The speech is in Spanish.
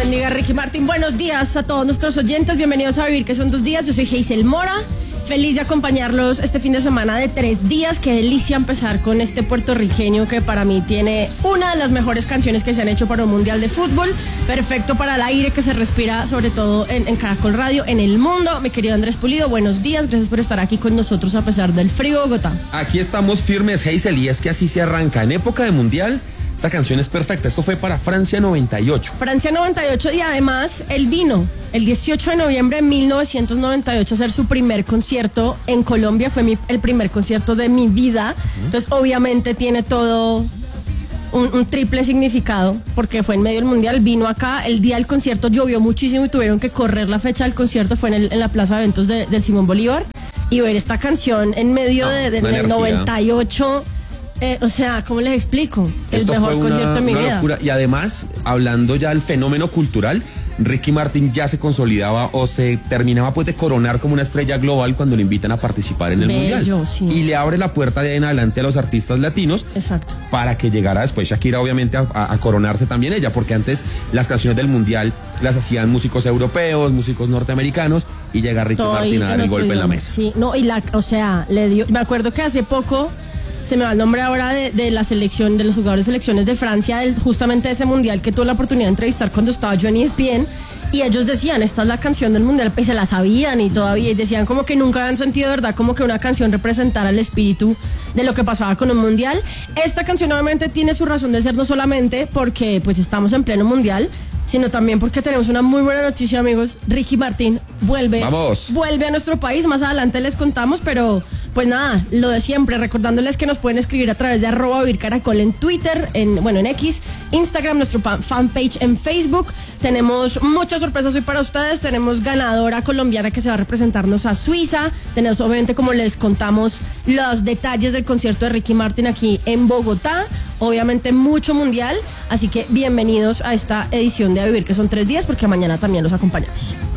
bendiga, Ricky Martin. Buenos días a todos nuestros oyentes. Bienvenidos a Vivir, que son 2 días. Yo soy Hazel Mora. Feliz de acompañarlos este fin de semana de 3 días. Qué delicia empezar con este puertorriqueño que para mí tiene una de las mejores canciones que se han hecho para un mundial de fútbol. Perfecto para el aire que se respira, sobre todo en Caracol Radio, en el mundo. Mi querido Andrés Pulido, buenos días. Gracias por estar aquí con nosotros a pesar del frío Bogotá. Aquí estamos firmes, Hazel, y es que así se arranca. En época de mundial, esta canción es perfecta. Esto fue para Francia 98. Francia 98, y además él vino el 18 de noviembre de 1998 a hacer su primer concierto en Colombia. Fue el primer concierto de mi vida. Entonces obviamente tiene todo un triple significado, porque fue en medio del mundial. Vino acá, el día del concierto llovió muchísimo y tuvieron que correr la fecha del concierto. Fue en la plaza de eventos del Simón Bolívar. Y ver esta canción en medio del 98... o sea, ¿cómo les explico? El mejor concierto de mi vida. Locura. Y además, hablando ya del fenómeno cultural, Ricky Martin ya se consolidaba o se terminaba pues de coronar como una estrella global cuando lo invitan a participar en el mundial. Sí. Y le abre la puerta de ahí en adelante a los artistas latinos. Exacto. Para que llegara después Shakira, obviamente, a coronarse también ella, porque antes las canciones del mundial las hacían músicos europeos, músicos norteamericanos, y llega Ricky Martin a dar el golpe en la mesa. Sí, no, le dio, me acuerdo que hace poco, se me va el nombre ahora de la selección, de los jugadores de selecciones de Francia, justamente ese mundial, que tuve la oportunidad de entrevistar cuando estaba yo en ESPN, y ellos decían, esta es la canción del mundial, y se la sabían y todavía, y decían como que nunca habían sentido, ¿verdad?, como que una canción representara el espíritu de lo que pasaba con un mundial. Esta canción obviamente tiene su razón de ser, no solamente porque pues estamos en pleno mundial, sino también porque tenemos una muy buena noticia, amigos. Ricky Martin vuelve a nuestro país. Más adelante les contamos, pero pues nada, lo de siempre, recordándoles que nos pueden escribir a través de @VivirCaracol en Twitter, en X, Instagram, nuestro fanpage en Facebook. Tenemos muchas sorpresas hoy para ustedes. Tenemos ganadora colombiana que se va a representarnos a Suiza. Tenemos, obviamente, como les contamos, los detalles del concierto de Ricky Martin aquí en Bogotá. Obviamente mucho mundial, así que bienvenidos a esta edición de A Vivir, que son 3 días, porque mañana también los acompañamos.